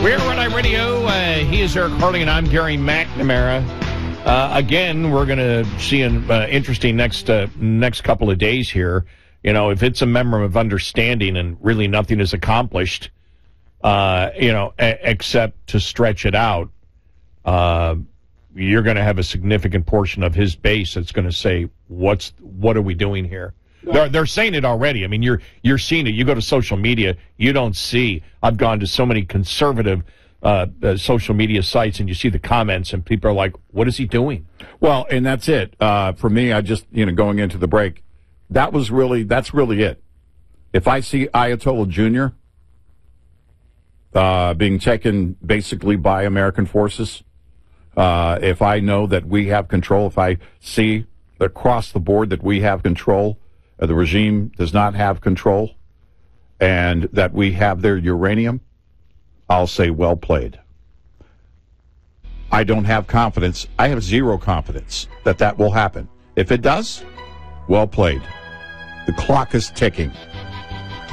We're Red Eye Radio. He is Eric Harley, and I'm Gary McNamara. Again, we're going to see an interesting next couple of days here. You know, if it's a memorandum of understanding and really nothing is accomplished, except to stretch it out, you're going to have a significant portion of his base that's going to say, what are we doing here? They're saying it already. I mean, you're seeing it. You go to social media, you don't see. I've gone to so many conservative social media sites, and you see the comments, and people are like, "What is he doing?" Well, and that's it. For me, I just going into the break, that's really it. If I see Ayatollah Jr. Being taken basically by American forces, if I know that we have control, if I see across the board that we have control. The regime does not have control, and that we have their uranium, I'll say well played. I don't have confidence. I have zero confidence that will happen. If it does, well played. The clock is ticking.